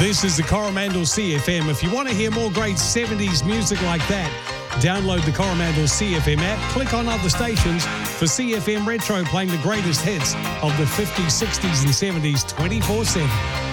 This is the Coromandel CFM. If you want to hear more great 70s music like that, download the Coromandel CFM app, click on other stations for CFM Retro, playing the greatest hits of the 50s, 60s and 70s 24/7.